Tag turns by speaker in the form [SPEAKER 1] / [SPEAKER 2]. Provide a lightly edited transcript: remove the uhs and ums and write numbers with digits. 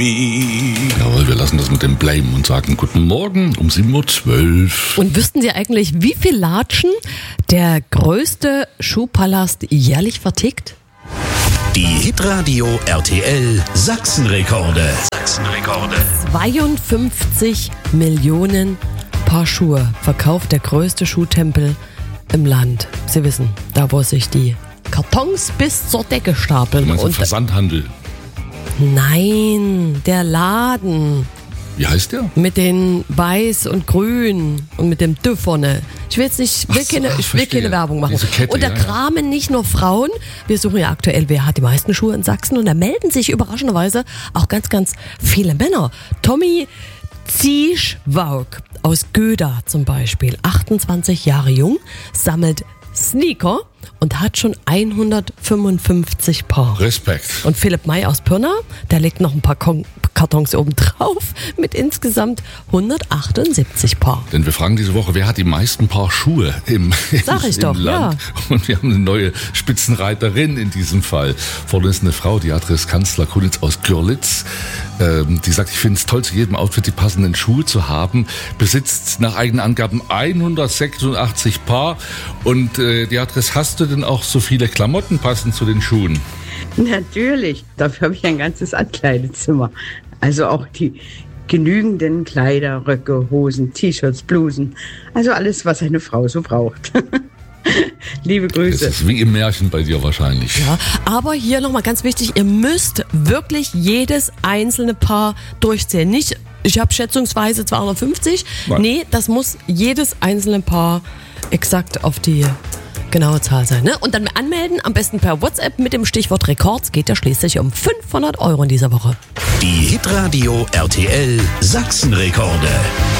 [SPEAKER 1] me.
[SPEAKER 2] Jawohl, wir lassen das mit dem Blame und sagen guten Morgen um 7.12 Uhr.
[SPEAKER 3] Und wüssten Sie eigentlich, wie viel Latschen der größte Schuhpalast jährlich vertickt?
[SPEAKER 1] Die Hitradio RTL Sachsenrekorde.
[SPEAKER 3] 52 Millionen Paar Schuhe verkauft der größte Schuhtempel im Land. Sie wissen, da wo sich die Kartons bis zur Decke stapeln.
[SPEAKER 2] Meinst du Versandhandel?
[SPEAKER 3] Nein, der Laden.
[SPEAKER 2] Wie heißt der?
[SPEAKER 3] Mit den Weiß und Grün und mit dem Dü vorne. Ich will keine Werbung machen.
[SPEAKER 2] Diese Kette,
[SPEAKER 3] und da
[SPEAKER 2] ja.
[SPEAKER 3] kramen nicht nur Frauen. Wir suchen ja aktuell, wer hat die meisten Schuhe in Sachsen. Und da melden sich überraschenderweise auch ganz, ganz viele Männer. Tommy Zieschwaug aus Göda zum Beispiel, 28 Jahre jung, sammelt Sneaker und hat schon 155 Paar.
[SPEAKER 2] Respekt.
[SPEAKER 3] Und Philipp May aus Pirna, der legt noch ein paar Kartons oben drauf mit insgesamt 178 Paar.
[SPEAKER 2] Denn wir fragen diese Woche, wer hat die meisten Paar Schuhe im Land?
[SPEAKER 3] Ja.
[SPEAKER 2] Und wir haben eine neue Spitzenreiterin in diesem Fall. Vorne ist eine Frau, die Adres Kanzler Kunitz aus Görlitz. Die sagt, ich finde es toll, zu jedem Outfit die passenden Schuhe zu haben. Besitzt nach eigenen Angaben 186 Paar. Und die Adres, hast du denn auch so viele Klamotten passend zu den Schuhen?
[SPEAKER 4] Natürlich, dafür habe ich ein ganzes Ankleidezimmer. Also auch die genügenden Kleider, Röcke, Hosen, T-Shirts, Blusen. Also alles, was eine Frau so braucht. Liebe Grüße.
[SPEAKER 2] Das ist wie im Märchen bei dir wahrscheinlich.
[SPEAKER 3] Ja, aber hier nochmal ganz wichtig, ihr müsst wirklich jedes einzelne Paar durchzählen. Nicht, ich habe schätzungsweise 250.
[SPEAKER 2] Nein.
[SPEAKER 3] Nee, das muss jedes einzelne Paar exakt auf die genaue Zahl sein. Ne? Und dann anmelden, am besten per WhatsApp mit dem Stichwort Rekords. Geht ja schließlich um 500 € in dieser Woche.
[SPEAKER 1] Die Hitradio RTL Sachsenrekorde.